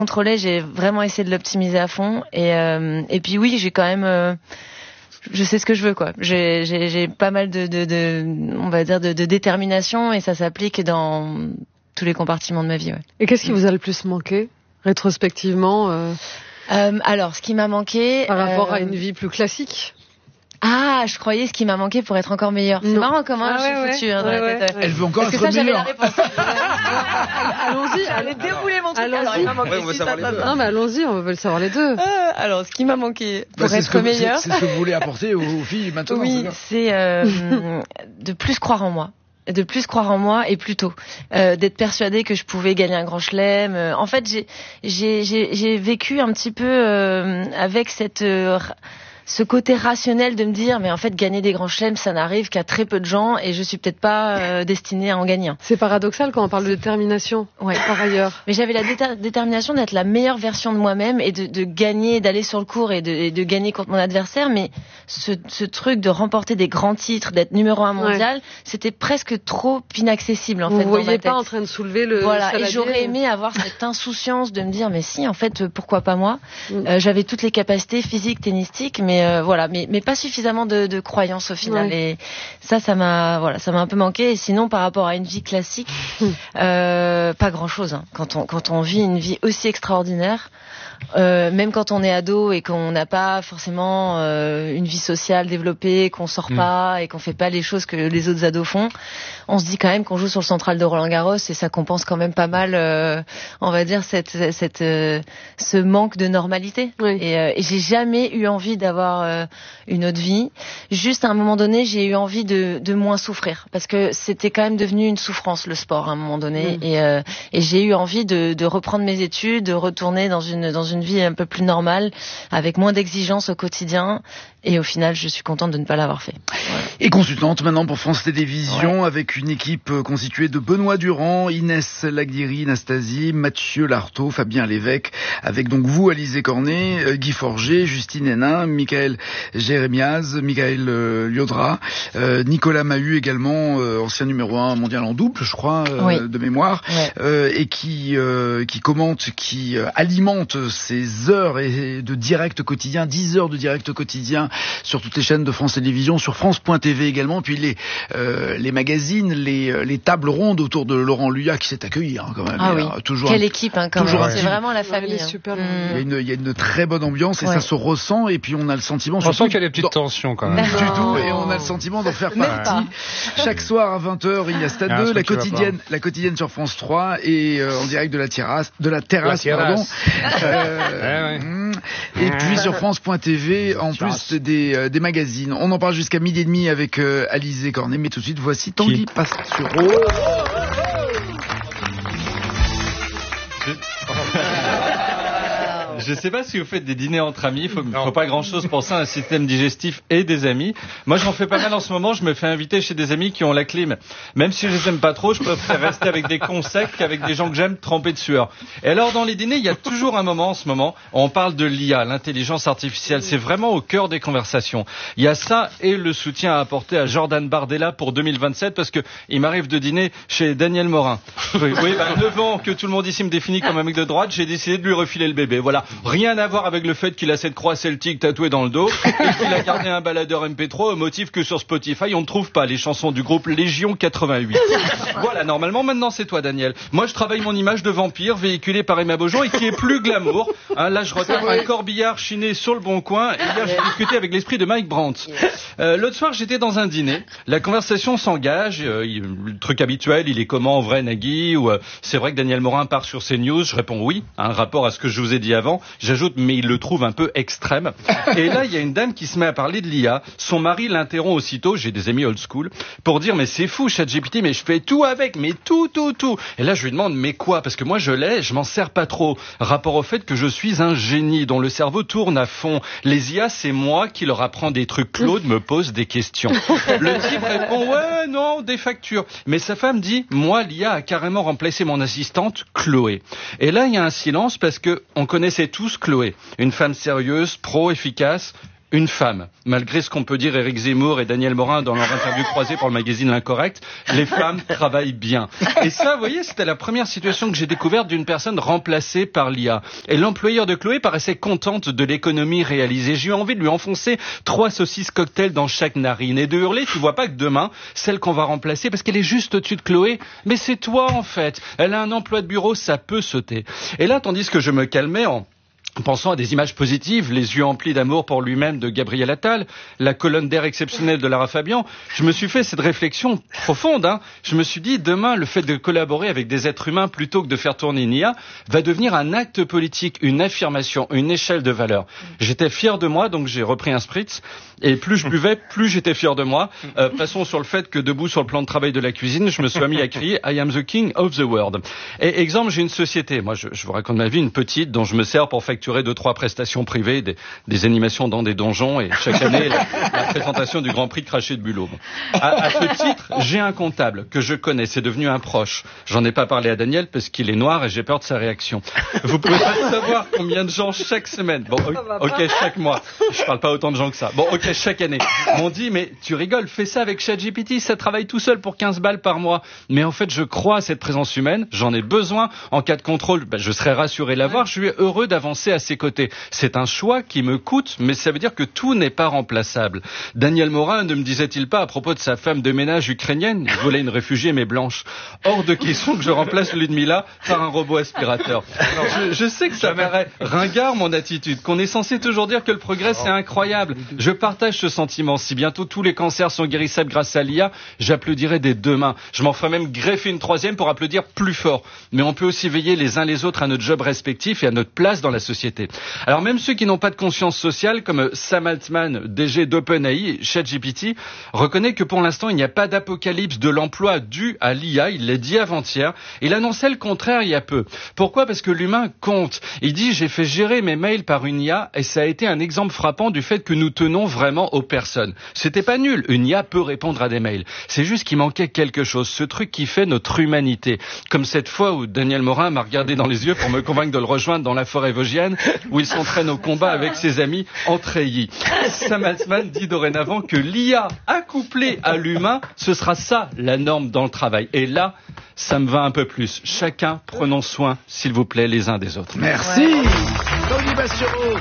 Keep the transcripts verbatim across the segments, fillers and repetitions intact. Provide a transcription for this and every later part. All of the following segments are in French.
contrôlé, j'ai vraiment essayé de l'optimiser à fond. Et, euh, et puis oui, j'ai quand même... Euh, je sais ce que je veux, quoi. J'ai, j'ai, j'ai pas mal de, de, de, on va dire, de, de détermination, et ça s'applique dans tous les compartiments de ma vie, ouais. Et qu'est-ce qui vous a le plus manqué, rétrospectivement euh... Euh, alors, ce qui m'a manqué... Par rapport euh... à une vie plus classique. Ah, je croyais ce qui m'a manqué pour être encore meilleure. C'est non. marrant comment ah, je ouais, suis foutue. Hein, ouais, dans ouais, la tête. ouais. Elle veut encore Parce être que ça, meilleure. j'avais la réponse. allons-y, allez débouler mon truc. Allons-y. Alors, il m'a manqué Ouais, on veut ci, savoir ça, les deux. ça, Non, mais allons-y, on veut le savoir les deux. ça. Euh, alors, ce qui m'a manqué pour Bah, c'est être ce que, meilleure... c'est, c'est ce que vous voulez apporter aux, aux filles maintenant. Oui, c'est, c'est euh, de plus croire en moi. de plus croire en moi et plus tôt, euh, d'être persuadée que je pouvais gagner un grand chelem. Euh, en fait, j'ai, j'ai, j'ai, j'ai vécu un petit peu euh, avec cette, euh, ce côté rationnel de me dire, mais en fait, gagner des grands chelems, ça n'arrive qu'à très peu de gens et je suis peut-être pas euh, destinée à en gagner un. C'est paradoxal quand on parle de détermination, ouais. par ailleurs. Mais j'avais la déter- détermination d'être la meilleure version de moi-même et de, de gagner, d'aller sur le court et de, et de gagner contre mon adversaire, mais ce, ce truc de remporter des grands titres, d'être numéro un mondial, ouais. c'était presque trop inaccessible en Vous fait. Vous ne voyez pas en train de soulever le Voilà, saladier. Et j'aurais aimé avoir cette insouciance de me dire, mais si, en fait, pourquoi pas moi. mm. euh, J'avais toutes les capacités physiques, tennistiques, mais euh, voilà, mais, mais pas suffisamment de, de croyance au final. Ouais. Et ça, ça m'a, voilà, ça m'a un peu manqué. Et sinon, par rapport à une vie classique, mm. euh, pas grand-chose. Hein. Quand on quand on vit une vie aussi extraordinaire. Euh, même quand on est ado et qu'on n'a pas forcément euh, une vie sociale développée, qu'on sort mmh. pas et qu'on fait pas les choses que les autres ados font, on se dit quand même qu'on joue sur le central de Roland-Garros et ça compense quand même pas mal, euh, on va dire cette, cette, euh, ce manque de normalité. Oui. Et, euh, et j'ai jamais eu envie d'avoir euh, une autre vie. Juste à un moment donné, j'ai eu envie de, de moins souffrir parce que c'était quand même devenu une souffrance le sport à un moment donné. Mmh. Et, euh, et j'ai eu envie de, de reprendre mes études, de retourner dans une dans une une vie un peu plus normale, avec moins d'exigences au quotidien. Et au final, je suis contente de ne pas l'avoir fait. Voilà. Et consultante maintenant pour France Télévisions, ouais. avec une équipe constituée de Benoît Durand, Inès Laguiri, Nastasie, Mathieu Lartaud, Fabien Lévesque, avec donc vous, Alizé Cornet, Guy Forger, Justine Hénin, Michael Jérémiaz, Michael euh, Liodra, euh, Nicolas Mahut également, euh, ancien numéro un mondial en double, je crois, euh, oui. de mémoire, ouais. euh, et qui euh, qui commente, qui euh, alimente ces heures et de direct quotidien, dix heures de direct quotidien sur toutes les chaînes de France Télévisions, sur France point T V également, puis les euh, les magazines, les les tables rondes autour de Laurent Luyat qui s'est accueilli hein, quand même. Ah oui. Toujours Quelle un, équipe hein, quand toujours même. un C'est type. vraiment la famille. Ouais, hein. super. Mmh. Il y a une il y a une très bonne ambiance et ouais. ça se ressent et puis on a le sentiment. On sent qu'il y a des petites dans... tensions quand même. Du tout et on a le sentiment d'en faire partie. Chaque soir à vingt heures il y a Stade deux, la quotidienne, la quotidienne sur France trois et euh, en direct de la terrasse, de la terrasse, la pardon. terrasse. euh, ouais, ouais. Et puis sur France point T V en plus des euh, des magazines. On en parle jusqu'à midi et demi avec euh, Alizé Cornet, mais tout de suite voici Tanguy Pastureau. Je sais pas si vous faites des dîners entre amis, il faut, faut pas grand chose pour ça, un système digestif et des amis. Moi j'en fais pas mal en ce moment, je me fais inviter chez des amis qui ont la clim. Même si je les aime pas trop, je préfère rester avec des cons secs qu'avec des gens que j'aime trempés de sueur. Et alors dans les dîners, il y a toujours un moment en ce moment, on parle de l'I A, l'intelligence artificielle, c'est vraiment au cœur des conversations. Il y a ça et le soutien à apporter à Jordan Bardella pour deux mille vingt-sept parce que il m'arrive de dîner chez Daniel Morin. Oui, oui bah, neuf ans que tout le monde ici me définit comme un mec de droite, j'ai décidé de lui refiler le bébé, voilà. Rien à voir avec le fait qu'il a cette croix celtique tatouée dans le dos et qu'il a gardé un baladeur M P trois au motif que sur Spotify on ne trouve pas les chansons du groupe Légion quatre-vingt-huit. Voilà, normalement maintenant c'est toi Daniel. Moi je travaille mon image de vampire véhiculée par Emma Beaujon et qui est plus glamour. Hein, là je regarde un corbillard chiné sur le bon coin et hier j'ai discuté avec l'esprit de Mike Brandt. Euh, l'autre soir j'étais dans un dîner, la conversation s'engage, euh, il, le truc habituel, il est comment en vrai Nagui ou euh, c'est vrai que Daniel Morin part sur CNews, je réponds oui, un rapport à ce que je vous ai dit avant. J'ajoute, mais il le trouve un peu extrême. Et là, il y a une dame qui se met à parler de l'I A. Son mari l'interrompt aussitôt, j'ai des amis old school, pour dire, mais c'est fou, ChatGPT, mais je fais tout avec, mais tout, tout, tout. Et là, je lui demande, mais quoi? Parce que moi, je l'ai, je m'en sers pas trop. Rapport au fait que je suis un génie dont le cerveau tourne à fond. Les I A, c'est moi qui leur apprends des trucs. Claude me pose des questions. Le type répond, ouais, non, des factures. Mais sa femme dit, moi, l'I A a carrément remplacé mon assistante, Chloé. Et là, il y a un silence parce que on connaissait tous Chloé, une femme sérieuse, pro, efficace. une femme. Malgré ce qu'on peut dire Éric Zemmour et Daniel Morin dans leur interview croisée pour le magazine L'Incorrect, les femmes travaillent bien. Et ça, vous voyez, c'était la première situation que j'ai découverte d'une personne remplacée par l'I A. Et l'employeur de Chloé paraissait contente de l'économie réalisée. J'ai eu envie de lui enfoncer trois saucisses cocktail dans chaque narine et de hurler, tu vois pas que demain, celle qu'on va remplacer, parce qu'elle est juste au-dessus de Chloé, mais c'est toi en fait. Elle a un emploi de bureau, ça peut sauter. Et là, tandis que je me calmais en pensant à des images positives, les yeux emplis d'amour pour lui-même de Gabriel Attal, la colonne d'air exceptionnelle de Lara Fabian, je me suis fait cette réflexion profonde. Hein. Je me suis dit, demain, le fait de collaborer avec des êtres humains plutôt que de faire tourner une I A va devenir un acte politique, une affirmation, une échelle de valeur. J'étais fier de moi, donc j'ai repris un spritz. Et plus je buvais, plus j'étais fier de moi. Euh, passons sur le fait que debout sur le plan de travail de la cuisine, je me suis mis à crier « I am the king of the world ». Et exemple, j'ai une société, moi je, je vous raconte ma vie, une petite, dont je me sers pour facturer deux, trois prestations privées, des, des animations dans des donjons, et chaque année, la, la présentation du Grand Prix de craché de Bulot. À, à ce titre, j'ai un comptable que je connais, c'est devenu un proche. J'en ai pas parlé à Daniel parce qu'il est noir et j'ai peur de sa réaction. Vous pouvez pas savoir combien de gens chaque semaine, bon, ok, chaque mois, je parle pas autant de gens que ça, bon, ok, chaque année, m'ont dit, mais tu rigoles, fais ça avec ChatGPT, ça travaille tout seul pour quinze balles par mois. Mais en fait, je crois à cette présence humaine, j'en ai besoin. En cas de contrôle, ben, je serais rassuré de l'avoir, je suis heureux d'avancer à ses côtés. C'est un choix qui me coûte, mais ça veut dire que tout n'est pas remplaçable. Daniel Morin ne me disait-il pas à propos de sa femme de ménage ukrainienne, il voulait une réfugiée mais blanche. Hors de question que je remplace Ludmilla par un robot aspirateur. Alors, je, je sais que ça paraît ringard mon attitude, qu'on est censé toujours dire que le progrès c'est incroyable. Je partage ce sentiment. Si bientôt tous les cancers sont guérissables grâce à l'I A, j'applaudirai des deux mains. Je m'en ferai même greffer une troisième pour applaudir plus fort. Mais on peut aussi veiller les uns les autres à notre job respectif et à notre place dans la société. Alors même ceux qui n'ont pas de conscience sociale, comme Sam Altman, D G d'OpenAI, ChatGPT, reconnaît que pour l'instant il n'y a pas d'apocalypse de l'emploi dû à l'I A. Il l'a dit avant-hier. Il annonçait le contraire il y a peu. Pourquoi ? Parce que l'humain compte. Il dit j'ai fait gérer mes mails par une I A et ça a été un exemple frappant du fait que nous tenons vraiment aux personnes. C'était pas nul, une I A peut répondre à des mails. C'est juste qu'il manquait quelque chose, ce truc qui fait notre humanité. Comme cette fois où Daniel Morin m'a regardé dans les yeux pour me convaincre de le rejoindre dans la forêt vosgienne, où il s'entraîne au combat avec ses amis en treillis. Sam Altman dit dorénavant que l'I A accouplée à l'humain, ce sera ça la norme dans le travail. Et là, ça me va un peu plus. Chacun prenons soin, s'il vous plaît, les uns des autres. Merci. Tanguy Bastureau.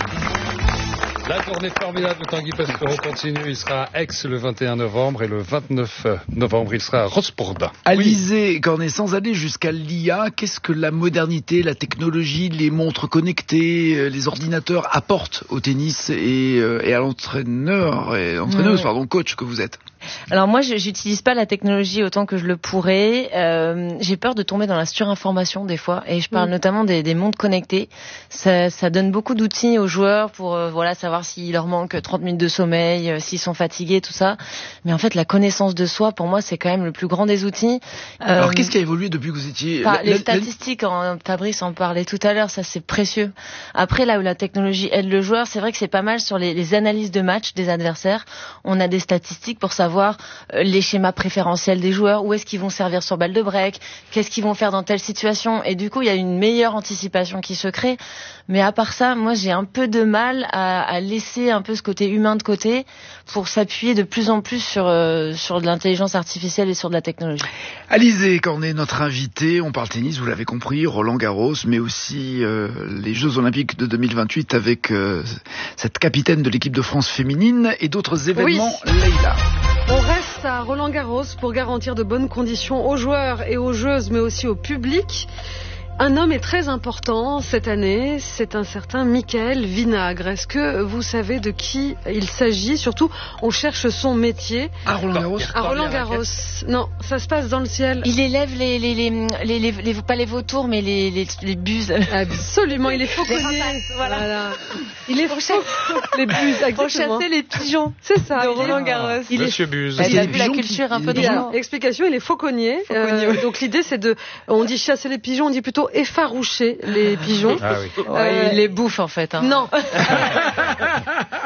La tournée formidable de Tanguy Bastureau continue. Il sera à Aix le vingt et un novembre et le vingt-neuf novembre, il sera à Rosporden. Alizé Cornet, sans aller jusqu'à l'I A, qu'est-ce que la modernité, la technologie, les montres connectées, les ordinateurs apportent au tennis et, et à l'entraîneur, et entraîneuse, ouais. pardon, coach que vous êtes? Alors moi, je j'utilise pas la technologie autant que je le pourrais. Euh, j'ai peur de tomber dans la surinformation des fois, et je parle mmh. notamment des, des montres connectées. Ça, ça donne beaucoup d'outils aux joueurs pour euh, voilà savoir s'il leur manque trente minutes de sommeil, euh, s'ils sont fatigués, tout ça. Mais en fait, la connaissance de soi, pour moi, c'est quand même le plus grand des outils. Euh, Alors qu'est-ce qui a évolué depuis que vous étiez par, la, Les la, statistiques, en, Fabrice en parlait tout à l'heure, ça c'est précieux. Après, là où la technologie aide le joueur, c'est vrai que c'est pas mal sur les, les analyses de match des adversaires. On a des statistiques pour savoir les schémas préférentiels des joueurs, où est-ce qu'ils vont servir sur balle de break, qu'est-ce qu'ils vont faire dans telle situation, et du coup il y a une meilleure anticipation qui se crée. Mais à part ça, moi j'ai un peu de mal à, à laisser un peu ce côté humain de côté pour s'appuyer de plus en plus sur, euh, sur de l'intelligence artificielle et sur de la technologie. Alizé Cornet, notre invité, on parle tennis, vous l'avez compris, Roland Garros, mais aussi euh, les Jeux Olympiques de deux mille vingt-huit avec euh, cette capitaine de l'équipe de France féminine et d'autres événements. Oui. Leïla. On reste à Roland Garros pour garantir de bonnes conditions aux joueurs et aux joueuses, mais aussi au public. Un homme est très important cette année, c'est un certain Michael Vinagre. Est-ce que vous savez de qui il s'agit? Surtout, on cherche son métier. À Roland Garros. À Roland Garros. Non, ça se passe dans le ciel. Il élève les, les, les, les, les, les pas les vautours, mais les, les, les buses. Absolument, il est fauconnier. Voilà. voilà. Il est fauconnier. Les buses, exactement. Pour chasser les pigeons. C'est ça. De Roland Garros. Il Monsieur est... Buse. Il a vu la culture un peu de gens. Explication, il est fauconnier. fauconnier euh, donc l'idée, c'est de, on dit chasser les pigeons, on dit plutôt effaroucher les pigeons. Ah oui. Ouais, euh, il les bouffe en fait. Hein. Non.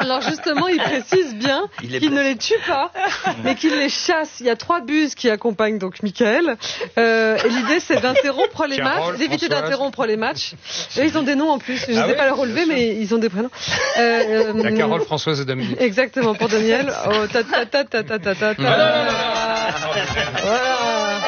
Alors justement, il précise bien il qu'il ne les tue pas, mais qu'il les chasse. Il y a trois buses qui accompagnent donc Mickaël. Euh, et l'idée, c'est d'interrompre les Carole, matchs, d'éviter Françoise. d'interrompre les matchs. Et ils ont des noms en plus. Je ne Ah sais oui, pas les relever, mais ils ont des prénoms. Euh, La euh, Carole, Françoise et Dominique. Exactement, pour Daniel. Oh, ta ta ta ta ta ta ta ta. Voilà.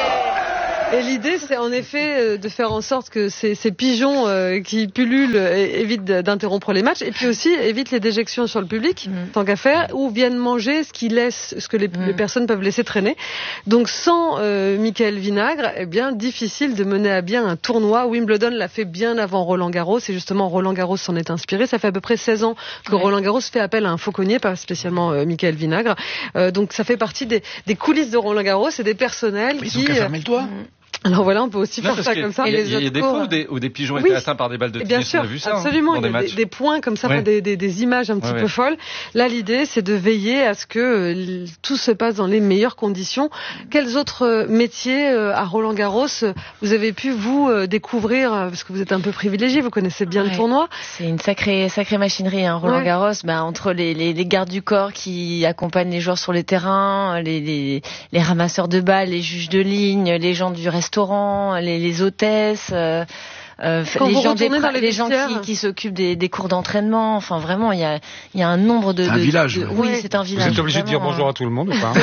Et l'idée, c'est en effet euh, de faire en sorte que ces, ces pigeons euh, qui pullulent euh, évitent d'interrompre les matchs, et puis aussi évitent les déjections sur le public, Mm. tant qu'à faire, ou viennent manger ce qui laisse, ce que les, Mm. les personnes peuvent laisser traîner. Donc sans euh, Mickaël Vinagre, eh bien difficile de mener à bien un tournoi. Wimbledon l'a fait bien avant Roland Garros, et justement Roland Garros s'en est inspiré. Ça fait à peu près seize ans que Ouais. Roland Garros fait appel à un fauconnier, pas spécialement euh, Mickaël Vinagre. Euh, donc ça fait partie des, des coulisses de Roland Garros et des personnels Ils ont qui... qu'à euh, fermer le toit. alors voilà, on peut aussi Non, faire parce ça que comme ça. Il y a, Les il y a autres des cours, fois où des, où des pigeons Oui. étaient atteints par des balles de Et bien tennis, sûr, on a vu ça. absolument. hein, dans Il y des a des, matchs. des points comme ça, Ouais. enfin, des, des, des images un petit Ouais, peu ouais. folles. Là, l'idée, c'est de veiller à ce que euh, tout se passe dans les meilleures conditions. Quels autres euh, métiers euh, à Roland Garros euh, vous avez pu vous euh, découvrir, euh, parce que vous êtes un peu privilégié, vous connaissez bien Ouais. le tournoi. C'est une sacrée, sacrée machinerie, hein, Roland Ouais. Garros. Bah, entre les, les, les gardes du corps qui accompagnent les joueurs sur les terrains, les, les, les ramasseurs de balles, les juges de ligne, les gens du restaurant, les, les hôtesses. Euh, Euh, Quand les vous gens, des retournez pra- dans les les gens vestiaires. qui, qui s'occupent des, des cours d'entraînement. Enfin, vraiment, il y a, il y a un nombre de. C'est un de- village, de- ouais. oui, Ouais. c'est un Vous village. êtes obligé de dire vraiment, bonjour hein. à tout le monde ou pas?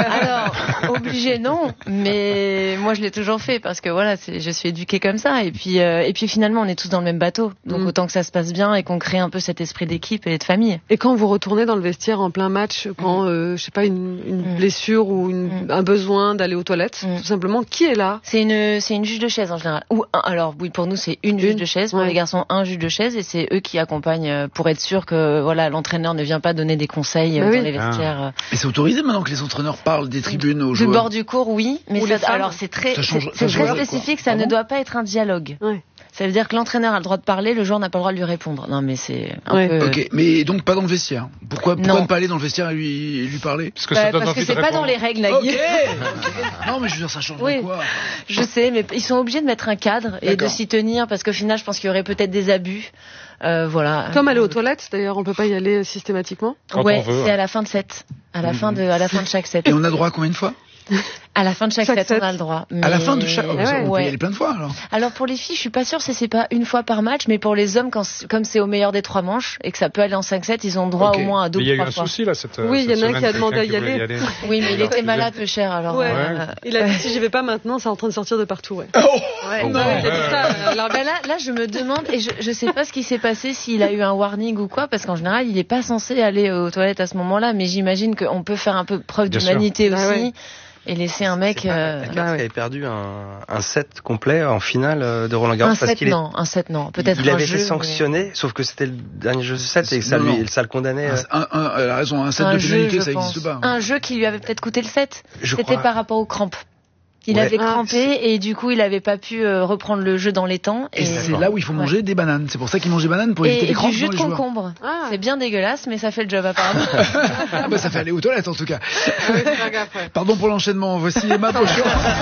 Alors, obligé non, mais moi je l'ai toujours fait parce que voilà, c'est, je suis éduquée comme ça. Et puis, euh, et puis finalement, on est tous dans le même bateau, donc Mm. autant que ça se passe bien et qu'on crée un peu cet esprit d'équipe et de famille. Et quand vous retournez dans le vestiaire en plein match, quand, euh, je sais pas, une, une Mm. blessure ou une, Mm. un besoin d'aller aux toilettes, Mm. tout simplement, qui est là? C'est une, c'est une juge de chaise en général. Ou un, alors oui, pour nous c'est une juge Une, de chaise, pour ouais. les garçons un juge de chaise, et c'est eux qui accompagnent euh, pour être sûr que voilà l'entraîneur ne vient pas donner des conseils euh, Bah dans oui. les vestiaires. Mais c'est autorisé maintenant que les entraîneurs parlent des tribunes aux Du joueurs. bord du cours, oui, mais Ou ça, les femmes. alors c'est très, Ça c'est, change- c'est ça très change quoi. spécifique. Ça Ah ne bon doit pas être un dialogue. Ouais. Ça veut dire que l'entraîneur a le droit de parler, le joueur n'a pas le droit de lui répondre. Non, mais c'est un Ouais. peu. Ok, mais donc pas dans le vestiaire. Pourquoi, pourquoi Non. ne pas aller dans le vestiaire et lui, et lui parler? Parce que Bah, ça donne parce que envie c'est de pas dans répondre. les règles, Nagui. Ok. Non, mais je veux dire, ça changerait Oui. quoi? Je sais, mais ils sont obligés de mettre un cadre et de D'accord. s'y tenir parce qu'au final, je pense qu'il y aurait peut-être des abus. Euh, voilà. Comme aller aux toilettes, d'ailleurs, on peut pas y aller systématiquement. Quand ouais, on veut, c'est ouais. à la fin de set. À la fin de, à la fin de chaque set. Et on a droit à combien de fois? À la fin de chaque, Chaque set, set. on a le droit. À la Mais- fin de chaque. Oh, Ouais. ça, on peut y Ouais. aller plein de fois alors. Alors pour les filles, je suis pas sûre si c'est pas une fois par match, mais pour les hommes, quand, c- comme c'est au meilleur des trois manches et que ça peut aller en cinq sets, ils ont droit Ok. au moins à deux Mais ou il y a eu trois un fois. souci là cette Oui, il y cette en a un semaine, qui a demandé quelqu'un à y qui voulait aller. Oui, mais il Alors, était tu malade, peu cher. Alors. Ouais. euh, Il a dit si j'y vais pas maintenant, c'est en train de sortir de partout. Ouais. ouais. Oh, Non, ouais, il a dit ça, euh, Alors ben là, là, je me demande, et je, je sais pas ce qui s'est passé, s'il a eu un warning ou quoi, parce qu'en général, il est pas censé aller aux toilettes à ce moment-là, mais j'imagine qu'on peut faire un peu preuve Bien d'humanité sûr. aussi, Ah ouais. et laisser un mec, C'est pas- euh, la Casque bah ouais. avait perdu un, un set complet en finale euh, de Roland Garros un parce set qu'il est- non, un set non, peut-être il un avait jeu, été mais- sanctionné, sauf que c'était le dernier jeu de set et que ça Non, lui, non. ça le condamnait. euh, Un, un, elle a raison, un set un de jeu, pénalité, je ça pense. n'existe pas. Un jeu qui lui avait peut-être coûté le set. je C'était crois. par rapport aux crampes. Il Ouais. avait Ah, crampé et du coup il avait pas pu euh, reprendre le jeu dans les temps. Et c'est là où il faut manger des bananes. C'est pour ça qu'ils mangent des bananes pour éviter et les crampes du jus dans de les joueurs. concombre. Ah. C'est bien dégueulasse, mais ça fait le job apparemment. Ah bah ça fait aller aux toilettes en tout cas. Ouais, c'est pas grave, ouais. Pardon pour l'enchaînement. Voici Emma Pochon.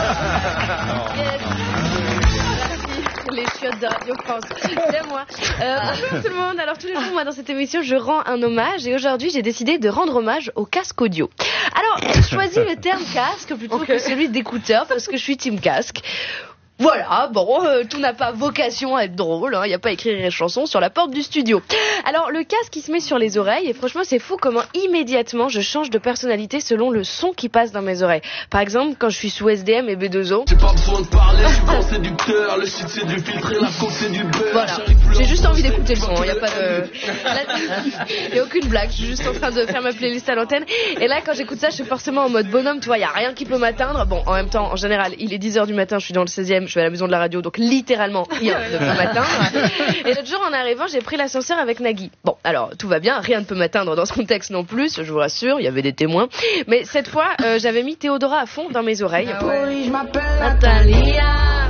Les chiottes de Radio France. C'est moi. Euh, bonjour tout le monde. Alors tous les jours, moi dans cette émission, je rends un hommage et aujourd'hui, j'ai décidé de rendre hommage au casque audio. Alors, j'ai choisi le terme casque plutôt Ok. que celui d'écouteur parce que je suis team casque. Voilà, bon, euh, tout n'a pas vocation à être drôle, il n'y a pas écrit les chansons sur la porte du studio. Alors, le casque, il se met sur les oreilles, et franchement, c'est fou comment immédiatement je change de personnalité selon le son qui passe dans mes oreilles. Par exemple, quand je suis sous S D M et B deux O, J'ai pas besoin de parler, je suis bon séducteur. Le shit c'est du filtré, la coke c'est du beurre. voilà, j'ai juste envie d'écouter le son, il n'y a pas de... Il n'y a aucune blague, je suis juste en train de faire ma playlist à l'antenne. Et là, quand j'écoute ça, je suis forcément en mode bonhomme, tu vois, il n'y a rien qui peut m'atteindre. Bon, en même temps, en général, il est dix heures du matin, je suis dans le seizième, je vais à la maison de la radio, donc littéralement, rien ne peut m'atteindre. Et l'autre jour, en arrivant, j'ai pris l'ascenseur avec Nagui. Bon, alors, tout va bien, rien ne peut m'atteindre dans ce contexte non plus, je vous rassure, il y avait des témoins. Mais cette fois, euh, j'avais mis Théodora à fond dans mes oreilles. Oui, je m'appelle Natalia. Vraiment, il n'y a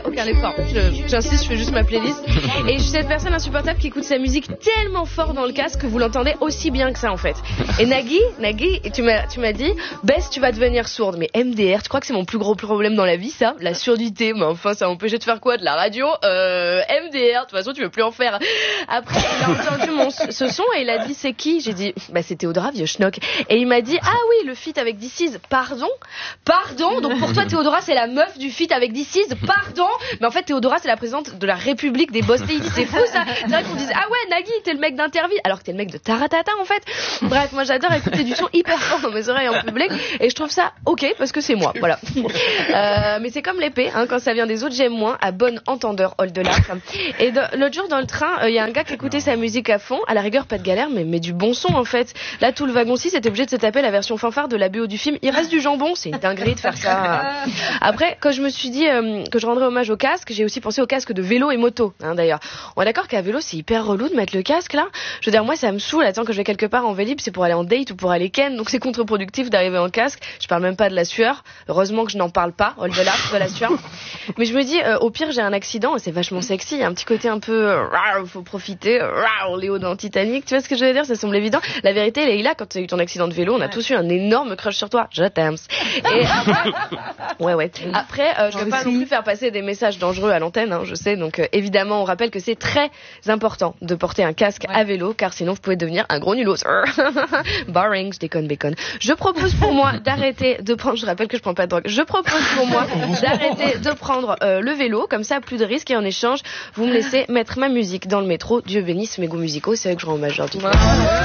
aucun effort. Je, j'insiste, je fais juste ma playlist. Et je suis cette personne insupportable qui écoute sa musique tellement fort dans le casque que vous l'entendez aussi bien que ça en fait. Et Nagui, Nagui, tu m'as, tu m'as dit, baisse, tu vas devenir sourde. Mais M D R, tu crois que c'est mon plus gros problème dans la vie, ça? La surdité, mais enfin, ça m'empêchait de faire quoi? De la radio? Euh, M D R, de toute façon, tu veux plus en faire. Après, il a entendu mon, ce son et il a dit, c'est qui? J'ai dit, bah, c'est Théodora, vieux schnock. Et il m'a dit, ah oui, le feat avec D C. Pardon? Pardon? Donc pour toi, Théodora, c'est la meuf du feat avec D C? Pardon? Mais en fait, Théodora, c'est la présidente de la République des Boss Ladies. C'est fou, ça. C'est vrai qu'on disait, ah ouais, Nagui, t'es le mec d'Interville. Alors que t'es le mec de Taratata, en fait. Bref, moi, j'adore écouter du son hyper fort dans mes oreilles en public. Et je trouve ça ok, parce que c'est moi. Voilà. Euh, mais c'est comme l'épée, hein, quand ça vient des autres, j'aime moins. À bon entendeur, hold de l'arc. Et de, l'autre jour, dans le train, il euh, y a un gars qui écoutait sa musique à fond. À la rigueur, pas de galère, mais, mais du bon son, en fait. Là, tout le wagon six était obligé de se taper la version fanfare de la B O du film. Il reste du jambon, c'est une dinguerie de faire ça. Après, quand je me suis dit euh, que je rendrais hommage au casque, j'ai aussi pensé au casque de vélo et moto, hein, d'ailleurs. On est d'accord qu'à vélo, c'est hyper relou de mettre le casque, là. Je veux dire, moi, ça me saoule. Attends, que je vais quelque part en vélib, c'est pour aller en date ou pour aller ken, donc c'est contre-productif d'arriver en casque. Je parle même pas de la sueur. Heureusement que je n'en parle pas, oh, de la, de la sueur. Mais je me dis, euh, au pire, j'ai un accident, et c'est vachement sexy. Il y a un petit côté un peu, euh, faut profiter, euh, Léo dans Titanic. Tu vois ce que je veux dire? Ça semble évident. La vérité, Leïla, quand tu as eu ton accident de vélo, on a tous eu un énorme crush sur toi. Je t'aime. Et après, ouais, ouais. Après, euh, je ne vais pas non plus faire passer des messages dangereux à l'antenne, hein, je sais. Donc, euh, évidemment, on rappelle que c'est très important de porter un casque ouais. à vélo, car sinon, vous pouvez devenir un gros nulos. Boring, je déconne, bacon. Je propose pour moi d'arrêter de prendre, je rappelle que je prends pas de drogue. Je propose pour moi d'arrêter de prendre euh, le vélo, comme ça, plus de risques, et en échange, vous me laissez mettre ma musique dans le métro. Dieu bénisse mes goûts musicaux, c'est vrai que je rends hommage aujourd'hui. Ouais.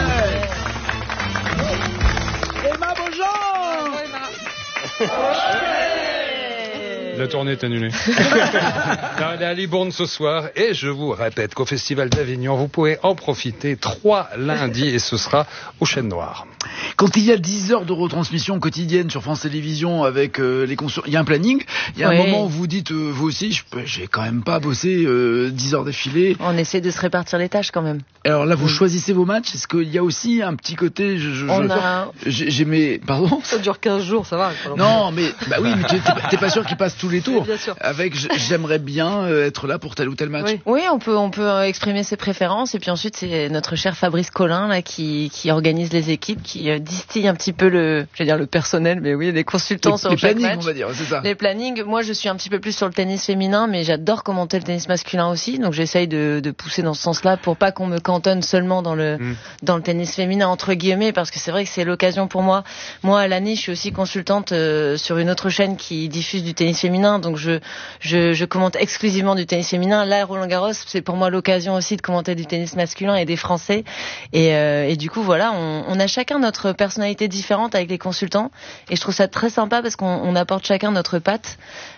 Emma Beaujean. La tournée est annulée. Elle est à Libourne ce soir et je vous répète qu'au Festival d'Avignon, vous pouvez en profiter trois lundis et ce sera au Chêne Noir. Quand il y a dix heures de retransmission quotidienne sur France Télévisions avec euh, les consul... il y a un planning, il y a oui. un moment où vous dites, euh, vous aussi, je peux... j'ai quand même pas bossé euh, dix heures d'affilée. On essaie de se répartir les tâches quand même. Alors là, vous oui. choisissez vos matchs, est-ce qu'il y a aussi un petit côté... Je, je, On je... a... J'ai, j'ai mes... Pardon ? Ça dure quinze jours, ça va. Non, mais bah oui, mais t'es, t'es pas sûr qu'ils passent tous les tours. Avec j'aimerais bien être là pour tel ou tel match. Oui, oui on peut on peut exprimer ses préférences et puis ensuite c'est notre cher Fabrice Collin là qui qui organise les équipes, qui distille un petit peu le je vais dire le personnel, mais oui, les consultants les, sur les chaque plannings, match. On va dire, c'est ça. Les plannings. Moi, je suis un petit peu plus sur le tennis féminin, mais j'adore commenter le tennis masculin aussi, donc j'essaye de de pousser dans ce sens-là pour pas qu'on me cantonne seulement dans le mmh. dans le tennis féminin entre guillemets, parce que c'est vrai que c'est l'occasion pour moi. Moi, à l'année, je suis aussi consultante euh, sur une autre chaîne qui diffuse du tennis féminin, donc je Je, je commente exclusivement du tennis féminin. Là, Roland Garros, c'est pour moi l'occasion aussi de commenter du tennis masculin et des Français. Et, euh, et du coup, voilà, on, on a chacun notre personnalité différente avec les consultants. Et je trouve ça très sympa parce qu'on on apporte chacun notre patte.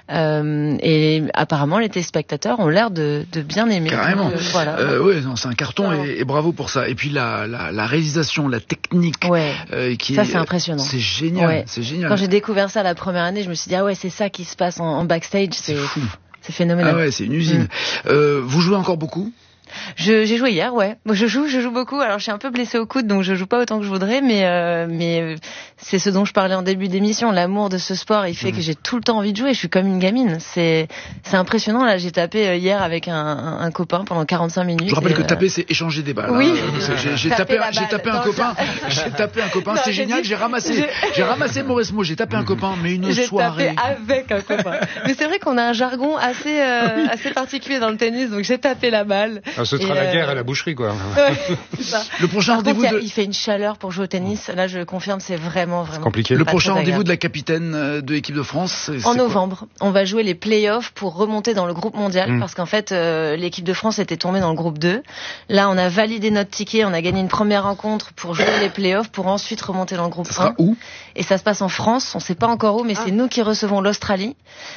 Euh, et apparemment, les téléspectateurs ont l'air de, de bien aimer. Carrément. Donc, euh, voilà. Euh, ouais, non, c'est un carton et, et bravo pour ça. Et puis la, la, la réalisation, la technique. Ouais. Euh, qui ça, c'est impressionnant. C'est génial. Ouais. C'est génial. Quand j'ai découvert ça la première année, je me suis dit ah ouais, c'est ça qui se passe en, en backstage. C'est, c'est, c'est phénoménal. Ah ouais, c'est une usine. Mmh. Euh, vous jouez encore beaucoup ? Je, j'ai joué hier, ouais. Moi, je joue, je joue beaucoup. Alors, je suis un peu blessée au coude, donc je joue pas autant que je voudrais, mais euh, mais c'est ce dont je parlais en début d'émission. L'amour de ce sport, il fait mmh. que j'ai tout le temps envie de jouer. Je suis comme une gamine. C'est c'est impressionnant. Là, j'ai tapé hier avec un, un, un copain pendant quarante-cinq minutes. Je rappelle que euh... taper, c'est échanger des balles. Oui. Hein. J'ai, j'ai tapé, j'ai tapé un copain. J'ai tapé un copain. C'est génial. Dit... J'ai ramassé, j'ai, j'ai ramassé Maurice Mo. J'ai tapé un copain, mais une j'ai soirée. J'ai tapé avec un copain. Mais c'est vrai qu'on a un jargon assez euh, assez particulier dans le tennis. Donc j'ai tapé la balle. Ah, ce sera la guerre à la boucherie, quoi. Ouais, le prochain Par rendez-vous contre, de... il fait une chaleur pour jouer au tennis. Là, je confirme, c'est vraiment, vraiment c'est compliqué. Le prochain rendez-vous de la capitaine de l'équipe de France, c'est en novembre. On va jouer les play-offs pour remonter dans le groupe mondial, mmh. parce qu'en fait, euh, l'équipe de France était tombée dans le groupe deux. Là, on a validé notre ticket, on a gagné une première rencontre pour jouer les play-offs, pour ensuite remonter dans le groupe ça sera un. Où ? Et ça se passe en France. On sait pas encore où, mais ah. c'est nous qui recevons l'Australie.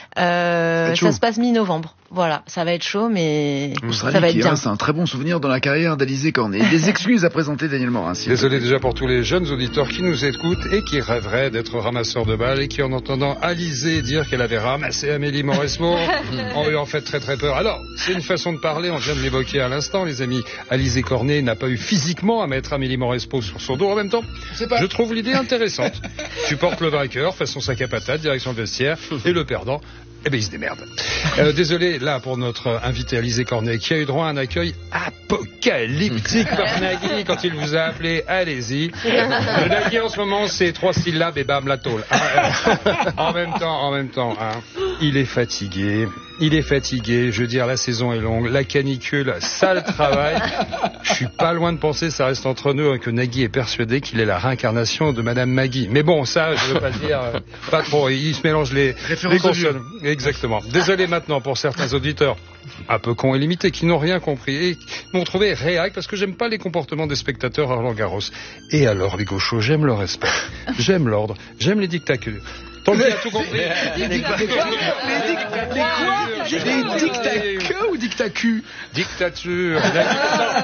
Euh, ça se passe mi-novembre. Voilà, ça va être chaud, mais Australie ça va être qui bien. C'est un très bon souvenir dans la carrière d'Alizé Cornet. Des excuses à présenter, Daniel Morin. Désolé déjà pour tous les jeunes auditeurs qui nous écoutent et qui rêveraient d'être ramasseurs de balles et qui, en entendant Alizé dire qu'elle avait ramassé Amélie Mauresmo, ont eu en fait très très peur. Alors, c'est une façon de parler, on vient de l'évoquer à l'instant, les amis. Alizé Cornet n'a pas eu physiquement à mettre Amélie Mauresmo sur son dos. En même temps, pas... je trouve l'idée intéressante. Tu portes le vainqueur, façon sac à patate, direction le vestiaire, et le perdant, eh ben il se démerde. Euh, désolé là pour notre invité Alizé Cornet qui a eu droit à un accueil apocalyptique par Nagui quand il vous a appelé. Allez-y. Le Nagui en ce moment c'est trois syllabes et bam la tôle. Ah, euh, en même temps, en même temps, hein, il est fatigué. Il est fatigué, je veux dire, la saison est longue, la canicule, sale travail. Je suis pas loin de penser, ça reste entre nous, hein, que Nagui est persuadé qu'il est la réincarnation de Madame Maggie. Mais bon, ça, je veux pas dire, euh, pas trop, il se mélange les, les consonnes. Exactement. Désolé maintenant pour certains auditeurs un peu cons et limités qui n'ont rien compris et qui m'ont trouvé réac parce que j'aime pas les comportements des spectateurs à Roland Garros. Et alors, les gauchos, j'aime le respect, j'aime l'ordre, j'aime les dictatures. Tant qu'il a tout compris. Les dictatures ou dictacu? Dictature.